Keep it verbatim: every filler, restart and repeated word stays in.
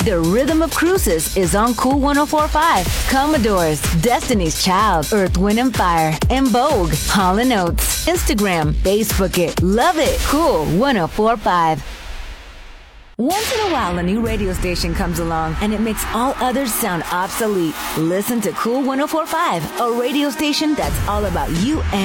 The rhythm of cruises is on Cool ten forty-five. Commodores, Destiny's Child, Earth, Wind and Fire, and Vogue, Hall and Oates. Instagram, Facebook it, love it. Cool ten forty-five. Once in a while, a new radio station comes along and it makes all others sound obsolete. Listen to Cool ten forty-five, a radio station that's all about you and